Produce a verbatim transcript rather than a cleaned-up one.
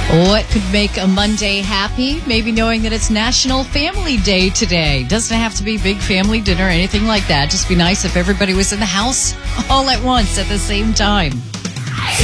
What could make a Monday happy? Maybe knowing that it's National Family Day today. Doesn't have to be big family dinner or anything like that. Just be nice if everybody was in the house all at once at the same time.